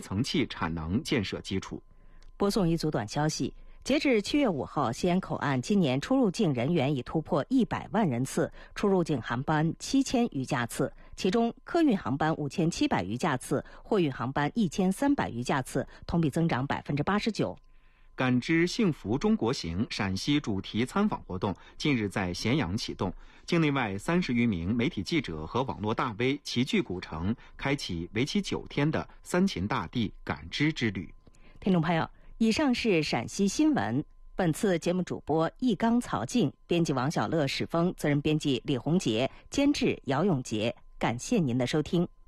层器产能建设基础。 播送一组短消息。截至7月5号，西安口岸今年出入境人员已突破100万人次，出入境航班7000余架次，其中客运航班5700余架次，货运航班1300余架次，同比增长89%。 感知幸福中国行陕西主题参访活动近日在咸阳启动，境内外30余名媒体记者和网络大 V 齐聚古城，开启为期9天的三秦大地感知之旅。 听众朋友，以上是陕西新闻。本次节目主播易刚、曹静，编辑王小乐、史峰，责任编辑李红杰，监制姚永杰。感谢您的收听。